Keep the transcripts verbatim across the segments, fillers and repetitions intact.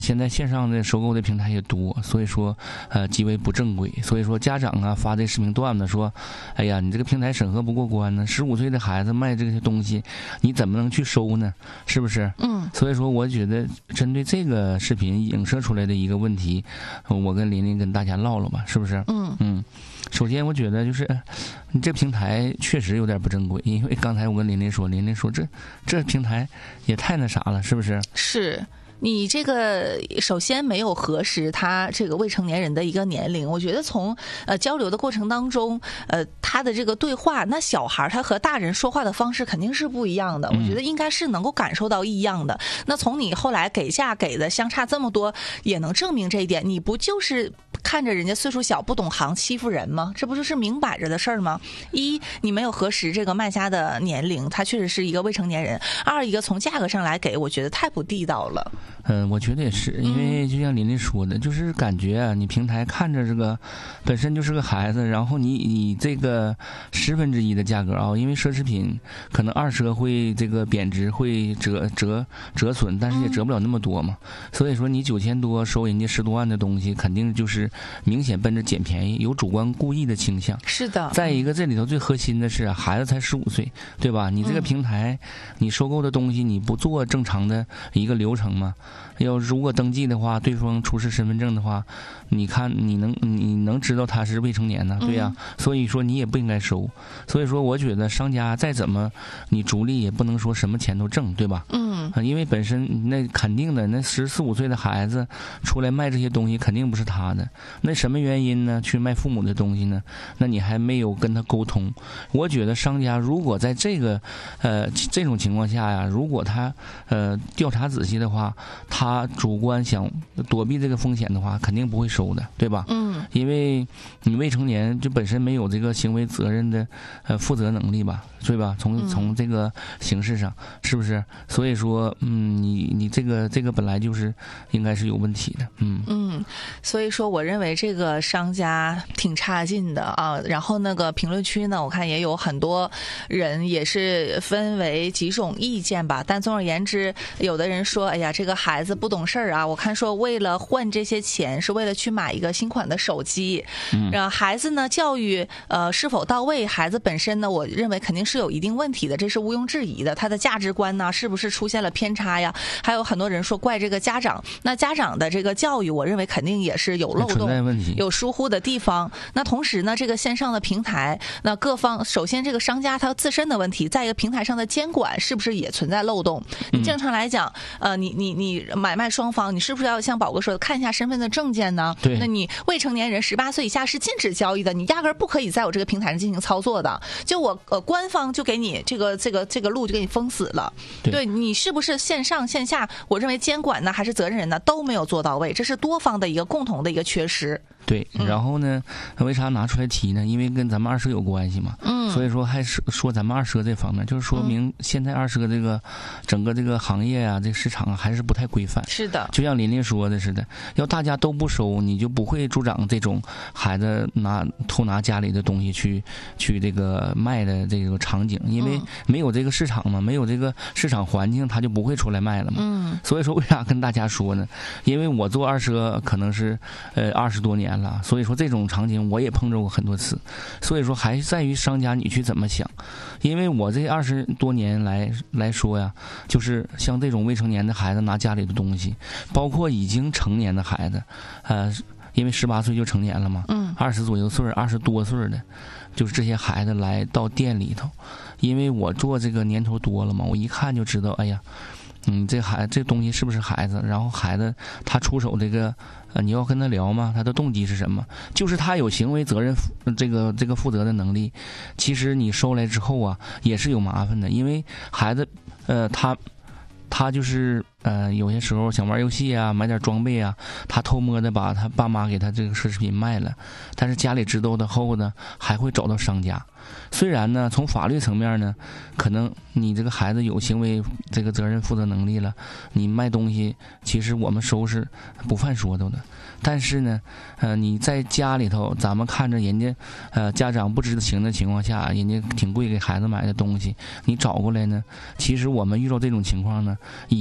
现在线上的收购的平台也多，所以说呃极为不正规。所以说家长啊发这视频段子说，哎呀，你这个平台审核不过关呢，十五岁的孩子卖这些东西，你怎么能去收呢？是不是？ 嗯。 所以说我觉得针对这个视频影射出来的一个问题，我跟琳琳跟大家唠唠吧，是不是？ 嗯嗯。首先我觉得就是你这平台确实有点不正规，因为刚才我跟琳琳说，琳琳说这这平台也太那啥了，是不是？ 是。你这个首先没有核实他这个未成年人的一个年龄，我觉得从呃交流的过程当中，呃他的这个对话，那小孩他和大人说话的方式肯定是不一样的，我觉得应该是能够感受到异样的。那从你后来给价给的相差这么多，也能证明这一点，你不就是看着人家岁数小不懂行欺负人吗？这不就是明摆着的事儿吗？一，你没有核实这个卖家的年龄，他确实是一个未成年人；二，一个从价格上来给，我觉得太不地道了。 嗯，我觉得也是，因为就像琳琳说的，就是感觉啊，你平台看着这个本身就是个孩子，然后你你这个十分之一的价格啊，因为奢侈品可能二奢会这个贬值会折折折损，但是也折不了那么多嘛。所以说你九千多收人家十多万的东西，肯定就是明显奔着捡便宜，有主观故意的倾向。 是的。 再一个，这里头最核心的是、啊、孩子才十五岁，对吧？你这个平台，你收购的东西你不做正常的一个流程吗？要如果登记的话，对方出示身份证的话，你看你能你能知道他是未成年呢？对呀、啊，所以说你也不应该收。所以说，我觉得商家再怎么你逐利，也不能说什么钱都挣，对吧？ 嗯， 因为本身那肯定的，那十四五岁的孩子出来卖这些东西，肯定不是他的。那什么原因呢？去卖父母的东西呢？那你还没有跟他沟通。我觉得商家如果在这个呃这种情况下呀，如果他呃调查仔细的话，他主观想躲避这个风险的话，肯定不会收的，对吧？ 嗯， 因为你未成年就本身没有这个行为责任的呃负责能力吧，对吧？从从这个形式上，是不是？所以说，嗯，你你这个这个本来就是应该是有问题的，嗯嗯，所以说我认为这个商家挺差劲的啊。然后那个评论区呢，我看也有很多人也是分为几种意见吧。但总而言之，有的人说，哎呀，这个孩子不懂事儿啊。我看说为了换这些钱，是为了去买一个新款的手机。嗯，然后孩子呢，教育呃是否到位，孩子本身呢，我认为肯定是有一定问题的，这是毋庸置疑的。他的价值观呢，是不是出现了偏差呀？还有很多人说怪这个家长，那家长的这个教育，我认为肯定也是有漏洞、有疏忽的地方。那同时呢，这个线上的平台，那各方首先这个商家他自身的问题，在一个平台上的监管是不是也存在漏洞？你正常来讲，呃，你你你买卖双方，你是不是要像宝哥说的，看一下身份的证件呢？ 对。 那你未成年人十八岁以下是禁止交易的，你压根儿不可以在我这个平台上进行操作的。就我呃官方就给你这个这个这个路就给你封死了。 对， 对你是不是线上线下？我认为监管呢还是责任人呢都没有做到位，这是多方的一个共同的一个缺失。 对，然后呢，为啥拿出来提呢？因为跟咱们二奢有关系嘛。嗯。所以说还是说咱们二奢这方面，就是说明现在二奢这个整个这个行业啊，这个市场啊，还是不太规范。 是的。 就像琳琳说的似的，要大家都不收，你就不会助长这种孩子拿偷拿家里的东西去去这个卖的这个场景，因为没有这个市场嘛，没有这个市场环境，他就不会出来卖了嘛。嗯。所以说为啥跟大家说呢？因为我做二奢可能是呃二十多年了。所以说这种场景我也碰着过很多次，所以说还在于商家你去怎么想。因为我这二十多年来来说呀，就是像这种未成年的孩子拿家里的东西，包括已经成年的孩子，呃，因为十八岁就成年了嘛，嗯，二十左右岁，二十多岁的，就是这些孩子来到店里头，因为我做这个年头多了嘛，我一看就知道，哎呀。嗯，这孩这东西是不是孩子？然后孩子他出手这个，呃，你要跟他聊吗？他的动机是什么？就是他有行为责任，这个这个负责的能力。其实你收来之后啊，也是有麻烦的，因为孩子，呃，他他就是呃，有些时候想玩游戏啊，买点装备啊，他偷摸的把他爸妈给他这个奢侈品卖了，但是家里知道的后呢，还会找到商家。虽然呢，从法律层面呢，可能你这个孩子有行为这个责任负责能力了，你卖东西，其实我们收拾不犯说头的。但是呢，呃，你在家里头，咱们看着人家，呃，家长不知情的情况下，人家挺贵给孩子买的东西，你找过来呢，其实我们遇到这种情况呢，也都是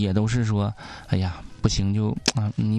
说，哎呀，不行就啊，你